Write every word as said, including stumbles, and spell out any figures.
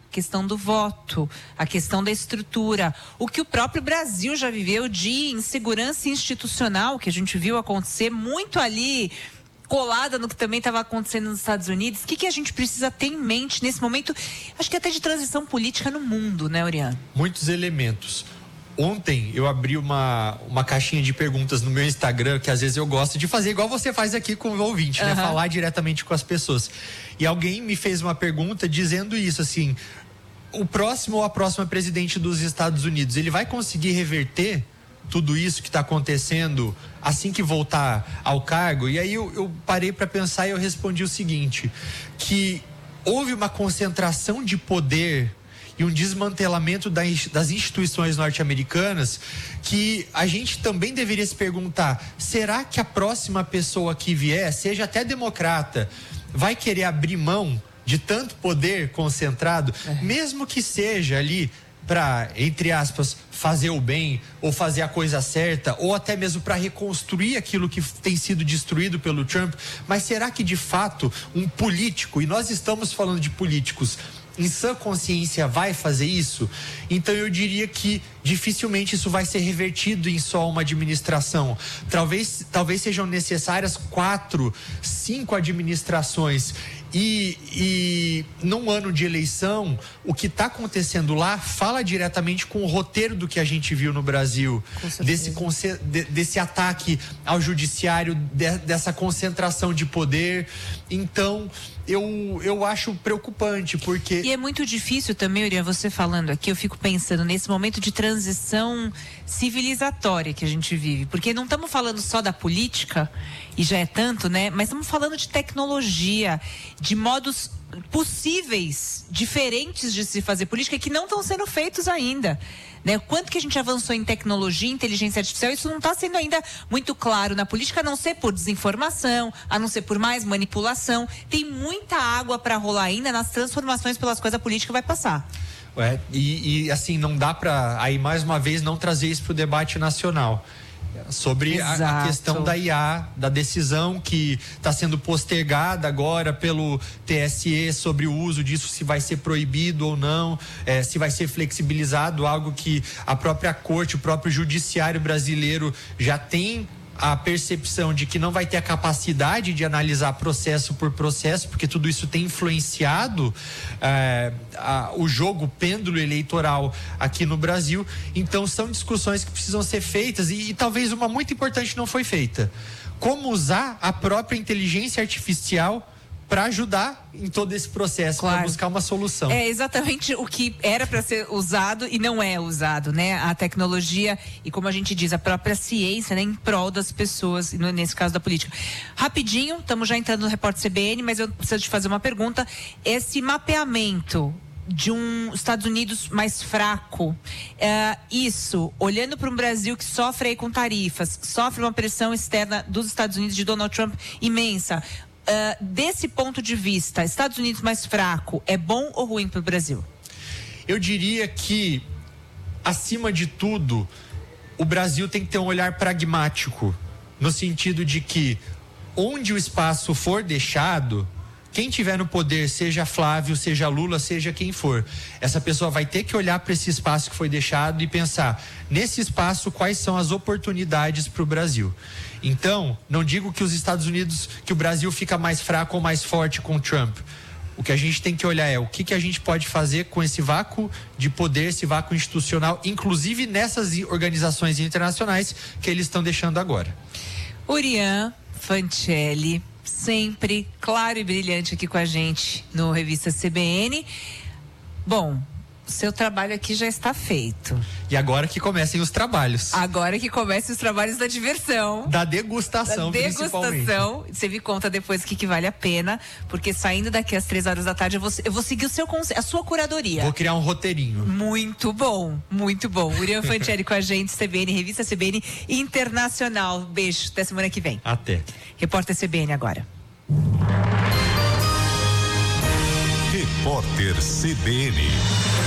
questão do voto, a questão da estrutura, o que o próprio Brasil já viveu de insegurança institucional, que a gente viu acontecer muito ali, colada no que também estava acontecendo nos Estados Unidos. O que, que a gente precisa ter em mente nesse momento, acho que até de transição política no mundo, né, Orian? Muitos elementos. Ontem eu abri uma, uma caixinha de perguntas no meu Instagram, que às vezes eu gosto de fazer igual você faz aqui com o ouvinte, uhum. né? Falar diretamente com as pessoas. E alguém me fez uma pergunta dizendo isso, assim, o próximo ou a próxima presidente dos Estados Unidos, ele vai conseguir reverter tudo isso que está acontecendo assim que voltar ao cargo? E aí eu, eu parei para pensar e eu respondi o seguinte, que houve uma concentração de poder e um desmantelamento das instituições norte-americanas que a gente também deveria se perguntar, será que a próxima pessoa que vier, seja até democrata, vai querer abrir mão de tanto poder concentrado, é. mesmo que seja ali para, entre aspas, fazer o bem ou fazer a coisa certa, ou até mesmo para reconstruir aquilo que tem sido destruído pelo Trump? Mas será que de fato um político, e nós estamos falando de políticos, em sã consciência vai fazer isso? Então eu diria que dificilmente isso vai ser revertido em só uma administração. Talvez, talvez sejam necessárias quatro, cinco administrações. E, e num ano de eleição, o que está acontecendo lá fala diretamente com o roteiro do que a gente viu no Brasil, desse, desse ataque ao judiciário, de, dessa concentração de poder. Então eu, eu acho preocupante, porque... E é muito difícil também, Orian, você falando aqui, eu fico pensando nesse momento de transição civilizatória que a gente vive, porque não estamos falando só da política, e já é tanto, né? Mas estamos falando de tecnologia, de modos possíveis, diferentes de se fazer política, que não estão sendo feitos ainda, né? O quanto que a gente avançou em tecnologia, inteligência artificial, isso não está sendo ainda muito claro na política, a não ser por desinformação, a não ser por mais manipulação. Tem muita água para rolar ainda nas transformações pelas quais a política vai passar. É, e, e assim, não dá para, aí mais uma vez, não trazer isso para o debate nacional. Sobre a, a questão da I A, da decisão que está sendo postergada agora pelo T S E sobre o uso disso, se vai ser proibido ou não, é, se vai ser flexibilizado, algo que a própria corte, o próprio judiciário brasileiro já tem a percepção de que não vai ter a capacidade de analisar processo por processo, porque tudo isso tem influenciado é, a, o jogo pêndulo eleitoral aqui no Brasil. Então são discussões que precisam ser feitas e, e talvez uma muito importante não foi feita. Como usar a própria inteligência artificial para ajudar em todo esse processo, claro, para buscar uma solução. É exatamente o que era para ser usado e não é usado, né? A tecnologia e, como a gente diz, a própria ciência, né? Em prol das pessoas, nesse caso da política. Rapidinho, estamos já entrando no Repórter C B N, mas eu preciso te fazer uma pergunta. Esse mapeamento de um Estados Unidos mais fraco, é, isso, olhando para um Brasil que sofre aí com tarifas, sofre uma pressão externa dos Estados Unidos de Donald Trump imensa, Uh, desse ponto de vista, Estados Unidos mais fraco, é bom ou ruim para o Brasil? Eu diria que, acima de tudo, o Brasil tem que ter um olhar pragmático, no sentido de que, onde o espaço for deixado, quem tiver no poder, seja Flávio, seja Lula, seja quem for, essa pessoa vai ter que olhar para esse espaço que foi deixado e pensar, nesse espaço, quais são as oportunidades para o Brasil. Então, não digo que os Estados Unidos, que o Brasil fica mais fraco ou mais forte com o Trump. O que a gente tem que olhar é o que, que a gente pode fazer com esse vácuo de poder, esse vácuo institucional, inclusive nessas organizações internacionais que eles estão deixando agora. Orian Fancelli, sempre claro e brilhante aqui com a gente no Revista C B N. Bom, seu trabalho aqui já está feito. E agora que comecem os trabalhos. Agora que comecem os trabalhos da diversão. Da degustação, da degustação. Você me conta depois o que, que vale a pena, porque saindo daqui às três horas da tarde, eu vou, eu vou seguir o seu, a sua curadoria. Vou criar um roteirinho. Muito bom, muito bom. Orian Fancelli com a gente, C B N, Revista C B N Internacional. Beijo, até semana que vem. Até. Repórter C B N agora. Repórter C B N.